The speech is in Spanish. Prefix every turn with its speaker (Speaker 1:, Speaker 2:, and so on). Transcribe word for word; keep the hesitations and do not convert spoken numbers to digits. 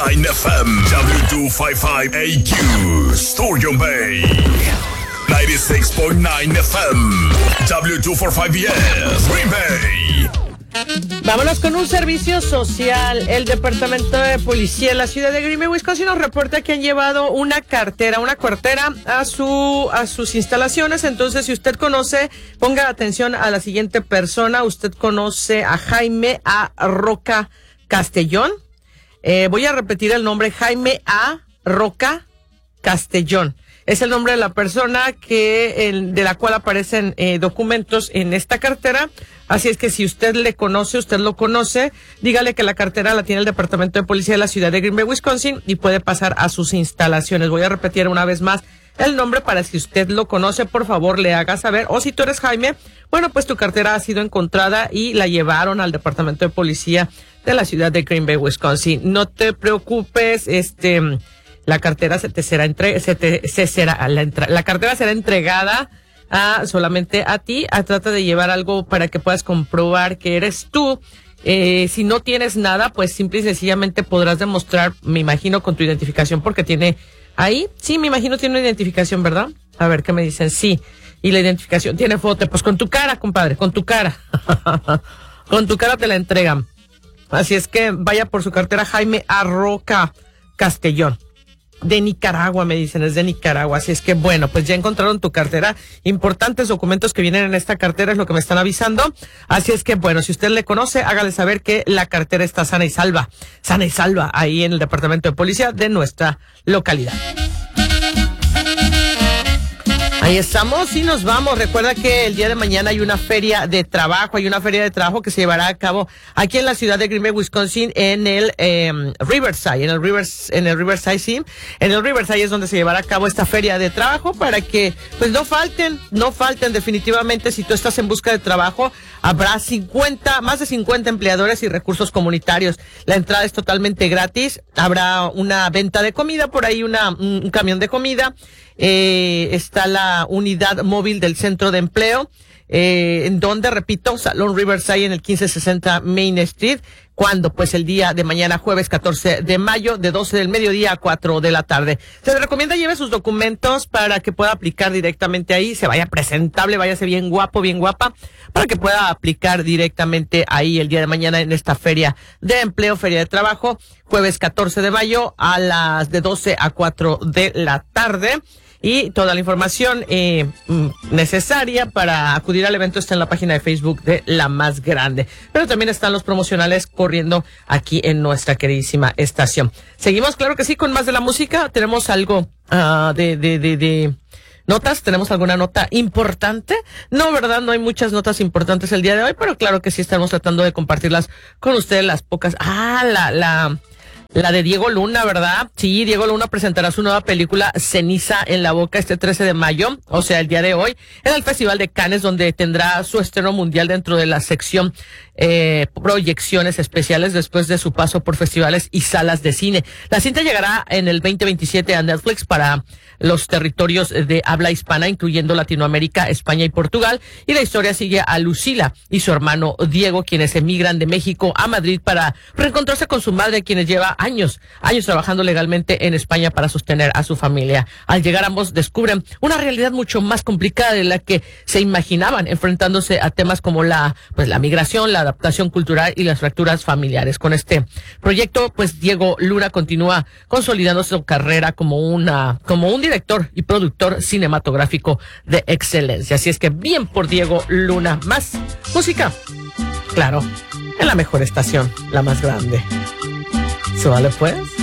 Speaker 1: nine F M, W two fifty-five A Q, Sturgeon Bay. ninety-six point nine F M, W two forty-five B S, Green Bay.
Speaker 2: Vámonos con un servicio social. El Departamento de Policía en la ciudad de Green Bay, Wisconsin, nos reporta que han llevado una cartera, una cartera a su a sus instalaciones. Entonces, si usted conoce, ponga atención a la siguiente persona. Usted conoce a Jaime A. Roca Castellón. Eh, voy a repetir el nombre, Jaime A. Roca Castellón. Es el nombre de la persona que el, de la cual aparecen eh, documentos en esta cartera. Así es que si usted le conoce, usted lo conoce, dígale que la cartera la tiene el Departamento de Policía de la ciudad de Green Bay, Wisconsin, y puede pasar a sus instalaciones. Voy a repetir una vez más el nombre para si usted lo conoce, por favor, le haga saber. O si tú eres Jaime, bueno, pues tu cartera ha sido encontrada y la llevaron al Departamento de Policía de la ciudad de Green Bay, Wisconsin. No te preocupes, este... La cartera se te será entre, se te, se será, la, la cartera será entregada a, solamente a ti. A, trata de llevar algo para que puedas comprobar que eres tú. Eh, si no tienes nada, pues simple y sencillamente podrás demostrar, me imagino, con tu identificación, porque tiene ahí, sí, me imagino tiene una identificación, ¿verdad? A ver, ¿qué me dicen? Sí. Y la identificación tiene foto, pues con tu cara, compadre, con tu cara. Con tu cara te la entregan. Así es que vaya por su cartera, Jaime A. Roca Castellón. De Nicaragua, me dicen, es de Nicaragua. Así es que, bueno, pues ya encontraron tu cartera. Importantes documentos que vienen en esta cartera es lo que me están avisando. Así es que, bueno, si usted le conoce, hágale saber que la cartera está sana y salva. Sana y salva ahí en el Departamento de Policía de nuestra localidad. Ahí estamos y nos vamos. Recuerda que el día de mañana hay una feria de trabajo, hay una feria de trabajo que se llevará a cabo aquí en la ciudad de Green Bay, Wisconsin, en el eh, Riverside, en el Rivers, en el Riverside, sí, en el Riverside es donde se llevará a cabo esta feria de trabajo para que, pues, no falten, no falten definitivamente. Si tú estás en busca de trabajo, habrá cincuenta, más de cincuenta empleadores y recursos comunitarios. La entrada es totalmente gratis. Habrá una venta de comida por ahí, una un camión de comida. Eh, está la unidad móvil del centro de empleo, eh, en donde, repito, Salón Riverside en el quince sesenta Main Street, cuando, pues, el día de mañana, jueves catorce de mayo, de doce del mediodía a cuatro de la tarde. Se le recomienda lleve sus documentos para que pueda aplicar directamente ahí, se vaya presentable, váyase bien guapo, bien guapa, para que pueda aplicar directamente ahí el día de mañana en esta feria de empleo, feria de trabajo, jueves catorce de mayo a las de doce a cuatro de la tarde. Y toda la información eh, necesaria para acudir al evento está en la página de Facebook de La Más Grande. Pero también están los promocionales corriendo aquí en nuestra queridísima estación. Seguimos, claro que sí, con más de la música. Tenemos algo uh, de, de, de, de notas. ¿Tenemos alguna nota importante? No, ¿verdad? No hay muchas notas importantes el día de hoy, pero claro que sí estamos tratando de compartirlas con ustedes, las pocas. Ah, la... la La de Diego Luna, ¿verdad? Sí, Diego Luna presentará su nueva película Ceniza en la Boca este trece de mayo, o sea, el día de hoy, en el Festival de Cannes, donde tendrá su estreno mundial dentro de la sección eh, proyecciones especiales después de su paso por festivales y salas de cine. La cinta llegará en el veinte veintisiete a Netflix para los territorios de habla hispana, incluyendo Latinoamérica, España y Portugal, y la historia sigue a Lucila y su hermano Diego, quienes emigran de México a Madrid para reencontrarse con su madre, quienes lleva años, años trabajando legalmente en España para sostener a su familia. Al llegar ambos descubren una realidad mucho más complicada de la que se imaginaban, enfrentándose a temas como la, pues, la migración, la adaptación cultural y las fracturas familiares. Con este proyecto, pues, Diego Luna continúa consolidando su carrera como una, como un director y productor cinematográfico de excelencia. Así es que bien por Diego Luna. Más música, claro, en la mejor estación, La Más Grande. ¿Se vale, pues?